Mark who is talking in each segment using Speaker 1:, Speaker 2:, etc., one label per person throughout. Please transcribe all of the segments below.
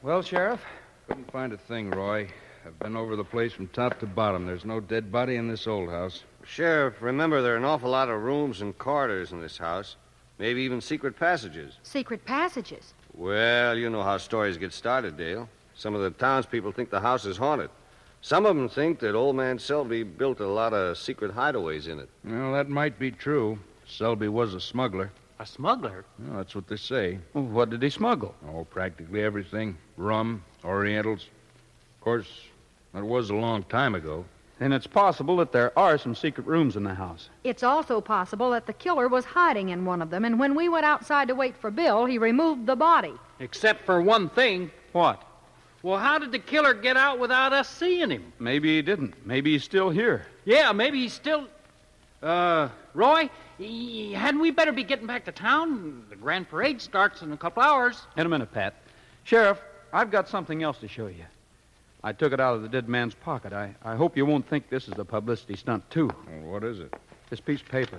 Speaker 1: Well, Sheriff?
Speaker 2: Couldn't find a thing, Roy. I've been over the place from top to bottom. There's no dead body in this old house.
Speaker 3: Sheriff, remember there are an awful lot of rooms and corridors in this house. Maybe even secret passages.
Speaker 4: Secret passages?
Speaker 3: Well, you know how stories get started, Dale. Some of the townspeople think the house is haunted. Some of them think that old man Selby built a lot of secret hideaways in it.
Speaker 2: Well, that might be true. Selby was a smuggler.
Speaker 1: A smuggler?
Speaker 2: Well, that's what they say.
Speaker 1: Well, what did he smuggle?
Speaker 2: Oh, practically everything. Rum, Orientals. Of course, that was a long time ago.
Speaker 1: Then it's possible that there are some secret rooms in the house.
Speaker 4: It's also possible that the killer was hiding in one of them, and when we went outside to wait for Bill, he removed the body.
Speaker 5: Except for one thing.
Speaker 1: What?
Speaker 5: Well, how did the killer get out without us seeing him?
Speaker 1: Maybe he didn't. Maybe he's still here.
Speaker 5: Yeah, maybe he's still... Roy, hadn't we better be getting back to town? The Grand Parade starts in a couple hours.
Speaker 1: In a minute, Pat. Sheriff, I've got something else to show you. I took it out of the dead man's pocket. I hope you won't think this is a publicity stunt, too.
Speaker 2: Well, what is it?
Speaker 1: This piece of paper.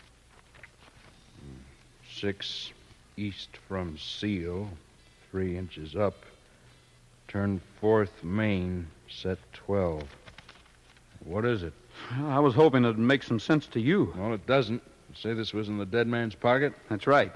Speaker 2: 6 east from Seal, 3 inches up. Turn 4th main, set 12. What is it?
Speaker 1: I was hoping it'd make some sense to you.
Speaker 2: Well, it doesn't. You say this was in the dead man's pocket?
Speaker 1: That's right.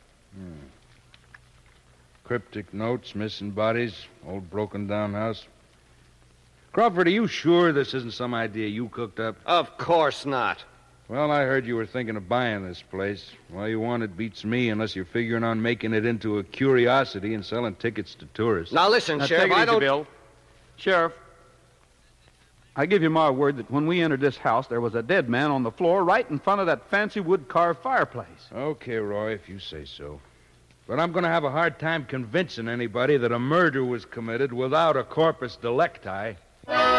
Speaker 2: Cryptic notes, missing bodies, old broken-down house. Crawford, are you sure this isn't some idea you cooked up?
Speaker 3: Of course not.
Speaker 2: Well, I heard you were thinking of buying this place. All you want it beats me unless you're figuring on making it into a curiosity and selling tickets to tourists.
Speaker 3: Now, listen,
Speaker 1: Now,
Speaker 3: Sheriff,
Speaker 1: take it
Speaker 3: I
Speaker 1: easy,
Speaker 3: don't...
Speaker 1: Bill. Sheriff, I give you my word that when we entered this house, there was a dead man on the floor right in front of that fancy wood-carved fireplace.
Speaker 2: Okay, Roy, if you say so. But I'm going to have a hard time convincing anybody that a murder was committed without a corpus delicti.